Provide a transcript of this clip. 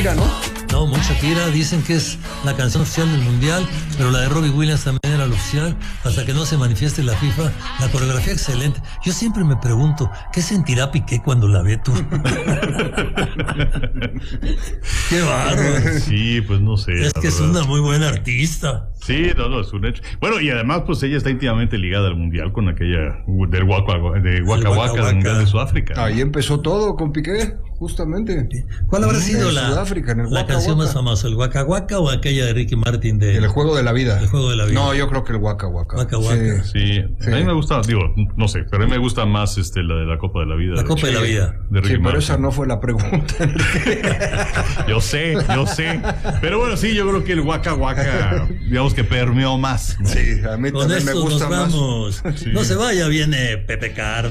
Shakira, ¿no? No, muy Shakira, dicen que es la canción oficial del Mundial, pero la de Robbie Williams también era la oficial, hasta que no se manifieste la FIFA. La coreografía excelente. Yo siempre me pregunto, ¿qué sentirá Piqué cuando la ve tú? Qué bárbaro. Sí, pues no sé. Es que es una muy buena artista. Sí, no, es un hecho. Bueno, y además, pues ella está íntimamente ligada al Mundial con aquella del Waka Waka, del Mundial de Sudáfrica. Ahí empezó todo con Piqué, justamente. ¿Cuál habrá sido la canción más famosa? ¿El Waka Waka o aquella de Ricky Martin de El Juego de la Vida? El Juego de la Vida. No, yo creo que el Waka Waka. Waka Waka. Sí. A mí me gusta, digo, no sé, pero a mí me gusta más la de la Copa de la Vida. La Copa de la Vida. De Ricky pero Martin. esa no fue la pregunta. Yo sé. Pero bueno, sí, yo creo que el Waka Waka, digamos que permeó más, ¿no? Sí, a mí Con también esto me gusta nos más. vamos. Sí. No se vaya, viene Pepe Carlos.